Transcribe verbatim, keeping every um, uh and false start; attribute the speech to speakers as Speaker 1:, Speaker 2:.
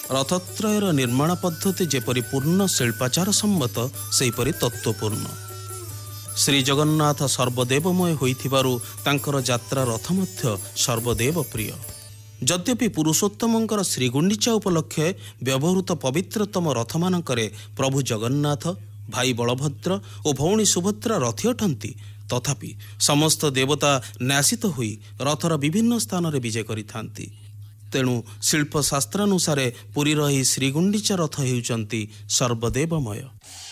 Speaker 1: ରଥତ୍ରୟର ନିର୍ମାଣ ପଦ୍ଧତି ଯେପରି ପୂର୍ଣ୍ଣ ଶିଳ୍ପାଚାର ସମ୍ମତ ସେହିପରି ତତ୍ତ୍ୱପୂର୍ଣ୍ଣ। ଶ୍ରୀଜଗନ୍ନାଥ ସର୍ବଦେବମୟ ହୋଇଥିବାରୁ ତାଙ୍କର ଯାତ୍ରା ରଥ ମଧ୍ୟ ସର୍ବଦେବ ପ୍ରିୟ। ଯଦ୍ୟପି ପୁରୁଷୋତ୍ତମଙ୍କର ଶ୍ରୀଗୁଣ୍ଡିଚା ଉପଲକ୍ଷେ ବ୍ୟବହୃତ ପବିତ୍ରତମ ରଥମାନଙ୍କରେ ପ୍ରଭୁ ଜଗନ୍ନାଥ, ଭାଇ ବଳଭଦ୍ର ଓ ଭଉଣୀ ସୁଭଦ୍ରା ରଥୀ ଅଟନ୍ତି, ତଥାପି ସମସ୍ତ ଦେବତା ନ୍ୟାସିତ ହୋଇ ରଥର ବିଭିନ୍ନ ସ୍ଥାନରେ ବିଜେ କରିଥାନ୍ତି। ତେଣୁ ଶିଳ୍ପଶାସ୍ତ୍ରାନୁସାରେ ପୁରୀର ଏହି ଶ୍ରୀଗୁଣ୍ଡିଚା ରଥ ହେଉଛନ୍ତି ସର୍ବଦେବମୟ।